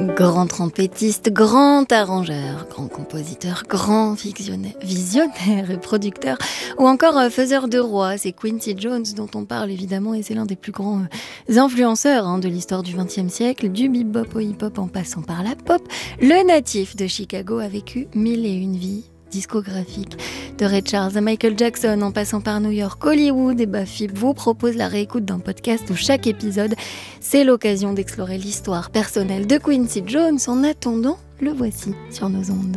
Grand trompettiste, grand arrangeur, grand compositeur, grand visionnaire et producteur, ou encore faiseur de roi, c'est Quincy Jones dont on parle évidemment, et c'est l'un des plus grands influenceurs de l'histoire du XXe siècle, du bebop au hip-hop en passant par la pop. Le natif de Chicago a vécu 1001 vies discographique de Ray Charles à Michael Jackson en passant par New York, Hollywood et Bafib vous propose la réécoute d'un podcast où chaque épisode c'est l'occasion d'explorer l'histoire personnelle de Quincy Jones. En attendant, le voici sur nos ondes.